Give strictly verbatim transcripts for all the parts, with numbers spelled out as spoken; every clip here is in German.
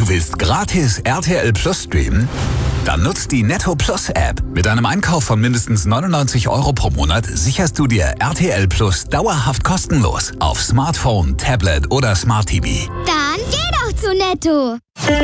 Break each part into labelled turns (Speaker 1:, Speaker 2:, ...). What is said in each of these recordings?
Speaker 1: Du willst gratis R T L Plus streamen? Dann nutzt die Netto Plus App. Mit einem Einkauf von mindestens neunundneunzig Euro pro Monat sicherst du dir R T L Plus dauerhaft kostenlos auf Smartphone, Tablet oder Smart T V.
Speaker 2: Dann geh doch zu Netto.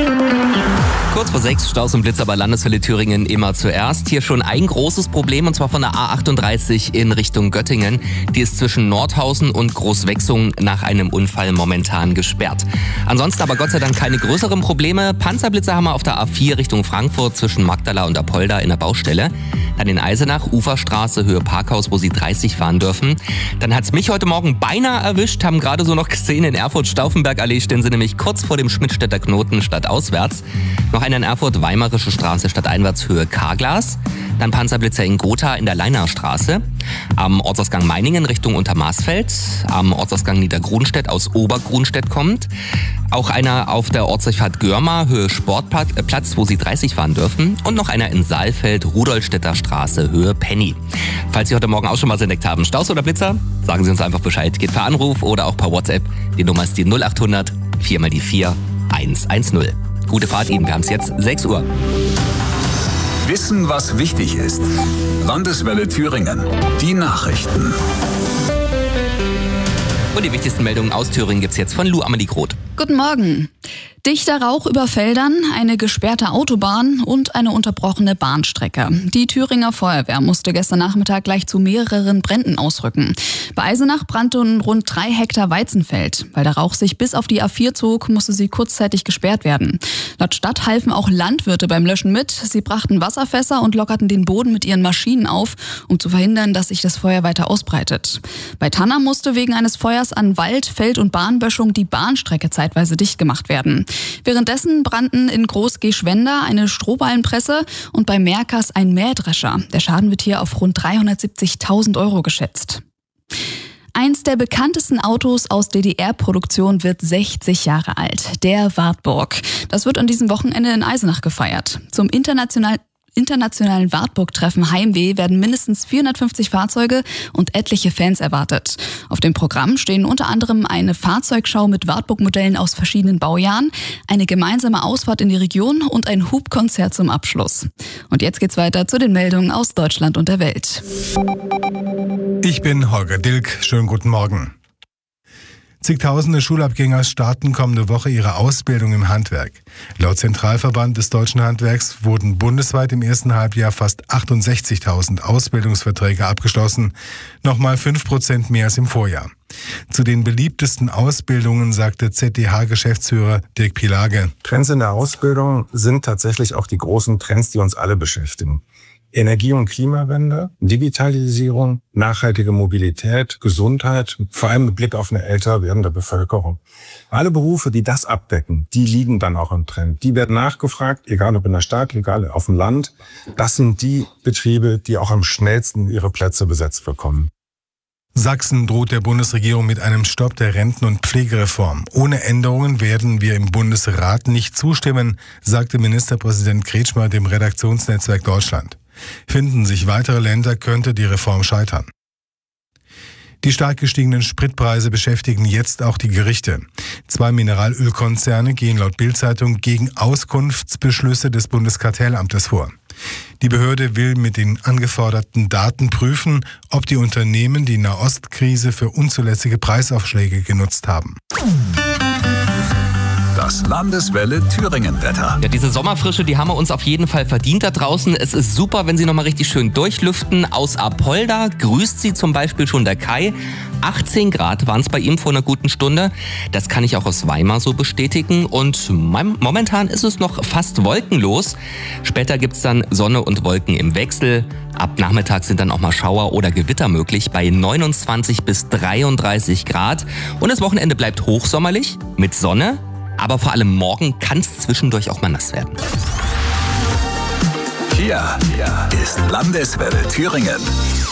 Speaker 3: Kurz vor sechs, Staus und Blitzer bei Landeswelle Thüringen immer zuerst. Hier schon ein großes Problem, und zwar von der A achtunddreißig in Richtung Göttingen. Die ist zwischen Nordhausen und Großwechsung nach einem Unfall momentan gesperrt. Ansonsten aber Gott sei Dank keine größeren Probleme. Panzerblitzer haben wir auf der A vier Richtung Frankfurt zwischen Magdala und Apolda in der Baustelle. Dann in Eisenach, Uferstraße, Höhe Parkhaus, wo Sie dreißig fahren dürfen. Dann hat's mich heute Morgen beinahe erwischt, haben gerade so noch gesehen, in Erfurt Stauffenbergallee stehen Sie nämlich kurz vor dem Schmidtstädter Knoten stadtauswärts. Noch einer in Erfurt, Weimarische Straße stadteinwärts, Höhe Karglas. Dann Panzerblitzer in Gotha in der Leinaer Straße. Am Ortsausgang Meiningen Richtung Untermaßfeld. Am Ortsausgang Niedergrunstedt aus Obergrunstedt kommt. Auch einer auf der Ortsdurchfahrt Görma, Höhe Sportplatz, wo Sie dreißig fahren dürfen. Und noch einer in Saalfeld, Rudolstädter Straße, Höhe Penny. Falls Sie heute Morgen auch schon was entdeckt haben, Staus oder Blitzer, sagen Sie uns einfach Bescheid. Geht per Anruf oder auch per WhatsApp. Die Nummer ist die null achthundert vier mal die vier eins eins null. Gute Fahrt Ihnen, wir haben es jetzt sechs Uhr.
Speaker 1: Wissen, was wichtig ist. Landeswelle Thüringen. Die Nachrichten.
Speaker 3: Und die wichtigsten Meldungen aus Thüringen gibt's jetzt von Lou Amelie Groth.
Speaker 4: Guten Morgen. Dichter Rauch über Feldern, eine gesperrte Autobahn und eine unterbrochene Bahnstrecke. Die Thüringer Feuerwehr musste gestern Nachmittag gleich zu mehreren Bränden ausrücken. Bei Eisenach brannte ein rund drei Hektar Weizenfeld. Weil der Rauch sich bis auf die A vier zog, musste sie kurzzeitig gesperrt werden. Laut Stadt halfen auch Landwirte beim Löschen mit. Sie brachten Wasserfässer und lockerten den Boden mit ihren Maschinen auf, um zu verhindern, dass sich das Feuer weiter ausbreitet. Bei Tanna musste wegen eines Feuers an Wald, Feld und Bahnböschung die Bahnstrecke zeitweise dicht gemacht werden. Währenddessen brannten in Groß-Geschwender eine Strohballenpresse und bei Merkers ein Mähdrescher. Der Schaden wird hier auf rund dreihundertsiebzigtausend Euro geschätzt. Eins der bekanntesten Autos aus D D R-Produktion wird sechzig Jahre alt, der Wartburg. Das wird an diesem Wochenende in Eisenach gefeiert. Zum internationalen internationalen Wartburg-Treffen Heimweh werden mindestens vierhundertfünfzig Fahrzeuge und etliche Fans erwartet. Auf dem Programm stehen unter anderem eine Fahrzeugschau mit Wartburg-Modellen aus verschiedenen Baujahren, eine gemeinsame Ausfahrt in die Region und ein Hubkonzert zum Abschluss. Und jetzt geht's weiter zu den Meldungen aus Deutschland und der Welt.
Speaker 5: Ich bin Holger Dilk. Schönen guten Morgen. Zigtausende Schulabgänger starten kommende Woche ihre Ausbildung im Handwerk. Laut Zentralverband des Deutschen Handwerks wurden bundesweit im ersten Halbjahr fast achtundsechzigtausend Ausbildungsverträge abgeschlossen, nochmal fünf Prozent mehr als im Vorjahr. Zu den beliebtesten Ausbildungen sagte Z D H-Geschäftsführer Dirk Pilage:
Speaker 6: Trends in der Ausbildung sind tatsächlich auch die großen Trends, die uns alle beschäftigen. Energie- und Klimawende, Digitalisierung, nachhaltige Mobilität, Gesundheit, vor allem mit Blick auf eine älter werdende Bevölkerung. Alle Berufe, die das abdecken, die liegen dann auch im Trend. Die werden nachgefragt, egal ob in der Stadt, egal auf dem Land. Das sind die Betriebe, die auch am schnellsten ihre Plätze besetzt bekommen.
Speaker 5: Sachsen droht der Bundesregierung mit einem Stopp der Renten- und Pflegereform. Ohne Änderungen werden wir im Bundesrat nicht zustimmen, sagte Ministerpräsident Kretschmer dem Redaktionsnetzwerk Deutschland. Finden sich weitere Länder, könnte die Reform scheitern. Die stark gestiegenen Spritpreise beschäftigen jetzt auch die Gerichte. Zwei Mineralölkonzerne gehen laut Bild-Zeitung gegen Auskunftsbeschlüsse des Bundeskartellamtes vor. Die Behörde will mit den angeforderten Daten prüfen, ob die Unternehmen die Nahostkrise für unzulässige Preisaufschläge genutzt haben.
Speaker 1: Das Landeswelle Thüringen-Wetter.
Speaker 3: Ja, diese Sommerfrische, die haben wir uns auf jeden Fall verdient da draußen. Es ist super, wenn Sie nochmal richtig schön durchlüften. Aus Apolda grüßt Sie zum Beispiel schon der Kai. achtzehn Grad waren es bei ihm vor einer guten Stunde. Das kann ich auch aus Weimar so bestätigen. Und momentan ist es noch fast wolkenlos. Später gibt's dann Sonne und Wolken im Wechsel. Ab Nachmittag sind dann auch mal Schauer oder Gewitter möglich bei neunundzwanzig bis dreiunddreißig Grad. Und das Wochenende bleibt hochsommerlich mit Sonne. Aber vor allem morgen kann es zwischendurch auch mal nass werden.
Speaker 1: Hier ist Landeswelle Thüringen.